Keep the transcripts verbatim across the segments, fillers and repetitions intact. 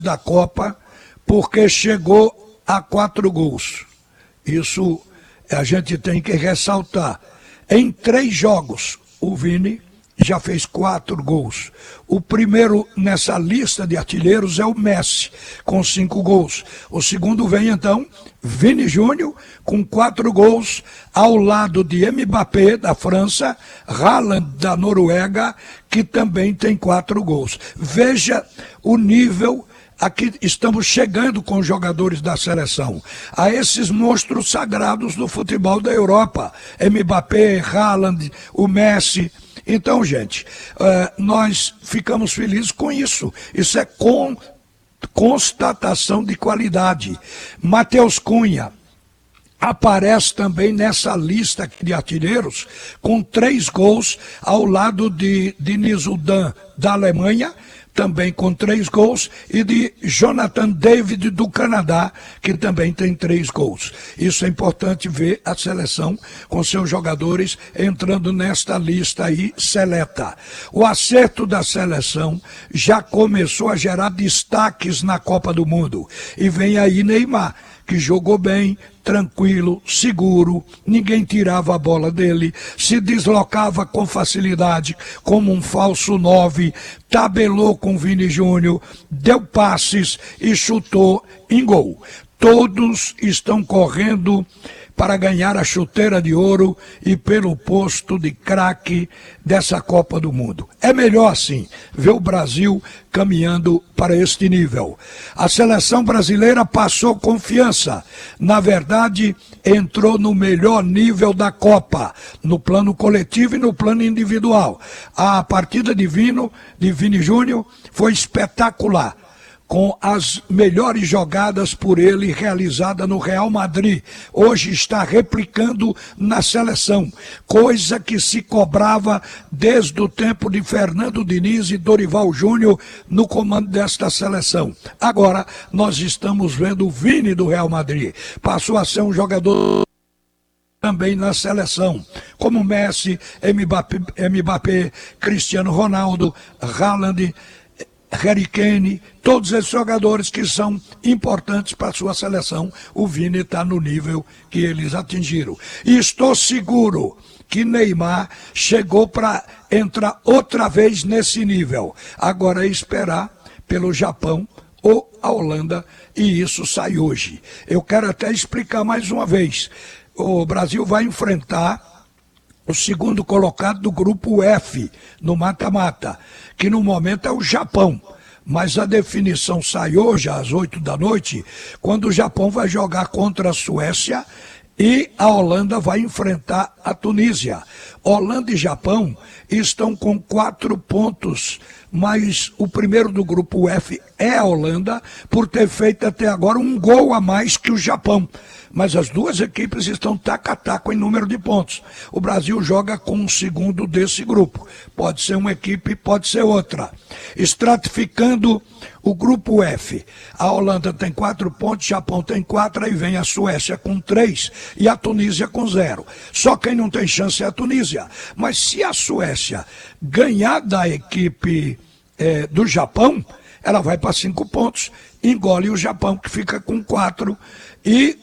da Copa porque chegou a quatro gols. Isso a gente tem que ressaltar. Em três jogos, o Vini já fez quatro gols. O primeiro nessa lista de artilheiros é o Messi, com cinco gols. O segundo vem, então, Vini Júnior, com quatro gols, ao lado de Mbappé, da França, Haaland, da Noruega, que também tem quatro gols. Veja o nível a que estamos chegando com os jogadores da seleção, a esses monstros sagrados do futebol da Europa, Mbappé, Haaland, o Messi. Então, gente, uh, nós ficamos felizes com isso. Isso é com, constatação de qualidade. Matheus Cunha aparece também nessa lista de artilheiros com três gols ao lado de Deniz Undav, da Alemanha, também com três gols, e de Jonathan David, do Canadá, que também tem três gols. Isso é importante ver a seleção com seus jogadores entrando nesta lista aí seleta. O acerto da seleção já começou a gerar destaques na Copa do Mundo. E vem aí Neymar, que jogou bem, tranquilo, seguro, ninguém tirava a bola dele, se deslocava com facilidade, como um falso nove, tabelou com Vini Júnior, deu passes e chutou em gol. Todos estão correndo para ganhar a chuteira de ouro e pelo posto de craque dessa Copa do Mundo. É melhor assim, ver o Brasil caminhando para este nível. A seleção brasileira passou confiança. Na verdade, entrou no melhor nível da Copa, no plano coletivo e no plano individual. A partida de Vino, de Vini Júnior foi espetacular, com as melhores jogadas por ele realizadas no Real Madrid. Hoje está replicando na seleção, coisa que se cobrava desde o tempo de Fernando Diniz e Dorival Júnior no comando desta seleção. Agora nós estamos vendo o Vini do Real Madrid. Passou a ser um jogador também na seleção, como Messi, Mbappé, Mbappé, Cristiano Ronaldo, Haaland, Harry Kane, todos esses jogadores que são importantes para a sua seleção. O Vini está no nível que eles atingiram. E estou seguro que Neymar chegou para entrar outra vez nesse nível. Agora é esperar pelo Japão ou a Holanda, e isso sai hoje. Eu quero até explicar mais uma vez. O Brasil vai enfrentar o segundo colocado do grupo F, no mata-mata, que no momento é o Japão. Mas a definição sai hoje, às oito da noite, quando o Japão vai jogar contra a Suécia e a Holanda vai enfrentar a Tunísia. Holanda e Japão estão com quatro pontos, mas o primeiro do grupo F é a Holanda, por ter feito até agora um gol a mais que o Japão. Mas as duas equipes estão taco a taco em número de pontos. O Brasil joga com o segundo desse grupo. Pode ser uma equipe, pode ser outra. Estratificando o grupo F. A Holanda tem quatro pontos, o Japão tem quatro, aí vem a Suécia com três e a Tunísia com zero. Só quem não tem chance é a Tunísia. Mas se a Suécia ganhar da equipe é, do Japão, ela vai para cinco pontos, engole o Japão, que fica com quatro, e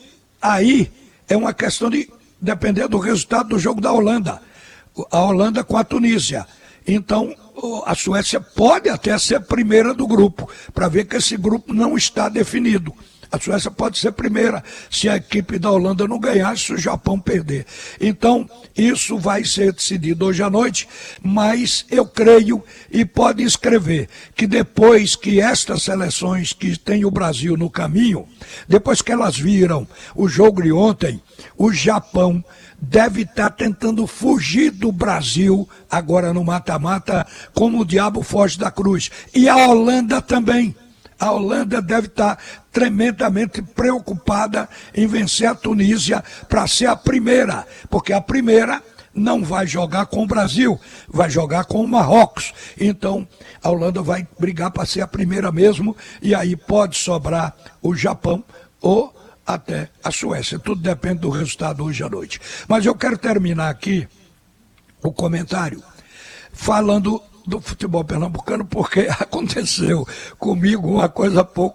aí é uma questão de depender do resultado do jogo da Holanda. A Holanda com a Tunísia. Então, a Suécia pode até ser primeira do grupo, para ver que esse grupo não está definido. A Suécia pode ser primeira se a equipe da Holanda não ganhar, se o Japão perder. Então, isso vai ser decidido hoje à noite, mas eu creio, e pode escrever, que depois que estas seleções que tem o Brasil no caminho, depois que elas viram o jogo de ontem, o Japão deve estar tentando fugir do Brasil, agora no mata-mata, como o diabo foge da cruz. E a Holanda também. A Holanda deve estar tremendamente preocupada em vencer a Tunísia para ser a primeira, porque a primeira não vai jogar com o Brasil, vai jogar com o Marrocos. Então, a Holanda vai brigar para ser a primeira mesmo, e aí pode sobrar o Japão ou até a Suécia. Tudo depende do resultado hoje à noite. Mas eu quero terminar aqui o comentário falando do futebol pernambucano, porque aconteceu comigo uma coisa pouco